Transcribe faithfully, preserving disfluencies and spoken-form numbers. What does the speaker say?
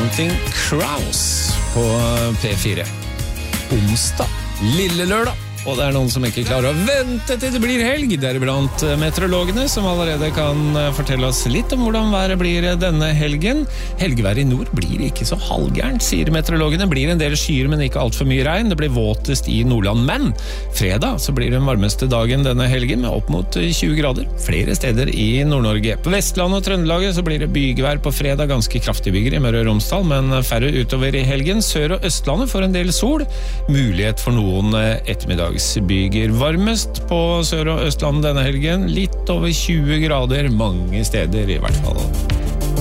Counting Crows på P fire. Onsdag, lille lørdag. Og det er noen som ikke klarer å vente til det blir helg, deriblant meteorologene, som allerede kan fortelle oss litt om hvordan været blir denne helgen. Helgeværet i nord blir ikke så halvgærent, sier meteorologene. Det blir en del skyer, men ikke alt for mye regn. Det blir våtest i Nordland. Men fredag så blir den varmeste dagen denne helgen, med opp mot tjue grader. Flere steder i Nord-Norge. På Vestland og Trøndelaget så blir det bygevær på fredag, ganske kraftig byger i Møre og Romsdal, men færre utover i helgen. Sør- og Østlandet får en del sol. Mulighet for noen ettermiddag. Byger varmest på Sør- og Østlandet denne helgen, litt over tjue grader mange steder i hvert fall.